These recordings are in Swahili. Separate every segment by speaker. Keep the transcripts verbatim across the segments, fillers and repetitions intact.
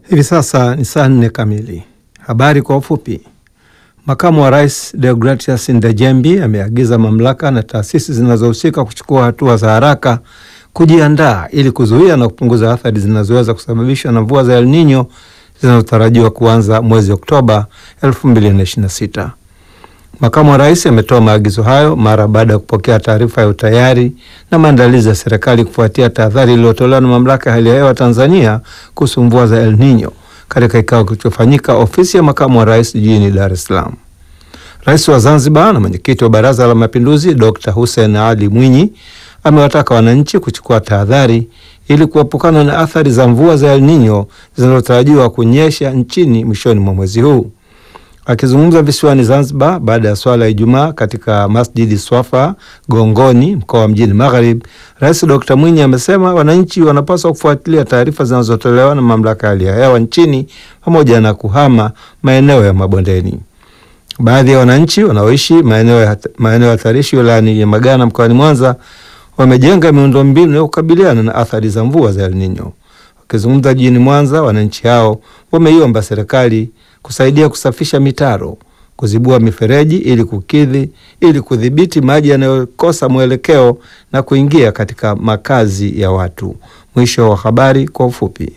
Speaker 1: Hivi sasa ni saa nne kamili. Habari kwa ufupi. Makamu wa Rais Deogratias Ndejembi ameagiza mamlaka na taasisi zinazohusika kuchukua hatua za haraka kujiandaa ili kuzuia na kupunguza athari zinazoweza kusababishwa na mvua za El Nino zinazotarajiwa kuanza mwezi Oktoba elfu mbili na ishirini na sita. Makamu wa Rais ametoa maagizo hayo mara baada ya kupokea taarifa ya utayari na maandalizi ya serikali kufuatia tahadhari iliyotolewa na mamlaka ya hali ya hewa Tanzania kuhusu mvua za El Nino katika kikao kilichofanyika ofisi ya makamu wa rais jijini Dar es Salaam. Rais wa Zanzibar na mwenyekiti wa Baraza la Mapinduzi Dokta Hussein Ali Mwinyi amewataka wananchi kuchukua tahadhari ili kuepukana na athari za mvua za El Nino zinazotarajiwa kunyesha nchini mwishoni mwa mwezi huu. Akizungumza visiwani Zanzibar baada ya swala ya Ijumaa katika Masjidi Swafa Gongoni, mkoa wa Mjini Magharibi, Rais Dokta Mwinyi amesema wananchi wanapaswa kufuatilia taarifa zinazotolewa na mamlaka ya hali ya hewa nchini pamoja na kuhama maeneo ya mabondeni. Baadhi ya wananchi wanaoishi maeneo ya maeneo hatarishi wilayani Nyamagana mkoani Mwanza wamejenga miundombinu ya kukabiliana na athari za mvua za El Nino. Wakizungumza jijini Mwanza, wananchi hao wameiomba serikali kusaidia kusafisha mitaro, kuzibua mifereji ili kukidhi ili kudhibiti maji yanayokosa mwelekeo na kuingia katika makazi ya watu. Mwisho wa habari kwa ufupi.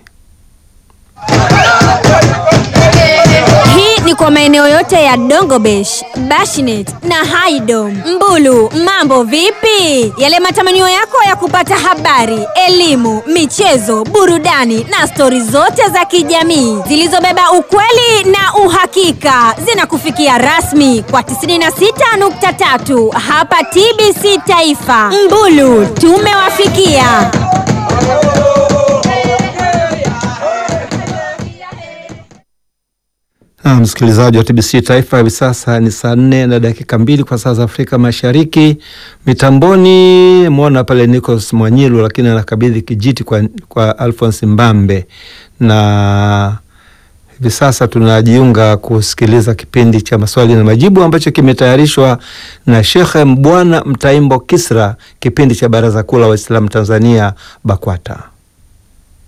Speaker 2: Hii ni kwa maeneo yote ya Dongobesh, Bashinet na Haidom. Mbulu, mambo vipi? Yale matamanio yako ya kupata habari, elimu, michezo, burudani na stori zote za kijamii zilizobeba ukweli na uhakika zinakufikia rasmi kwa tisini na sita nukta tatu hapa T B C Taifa. Mbulu, tumewafikia.
Speaker 1: Na msikilizaji wa T B C Taifa, hivi sasa ni saa nne na dakika mbili kwa saa za Afrika Mashariki. Mitamboni muona pale Nicholas Mwanyilu, lakini anakabidhi kijiti kwa, kwa Alphonse Mbambe. Na hivi sasa tunajiunga kusikiliza kipindi cha maswali na majibu ambacho kimetayarishwa na Sheikh Mbwana Mtaimbo Kisra, kipindi cha Baraza Kuu la Waislamu Tanzania BAKWATA.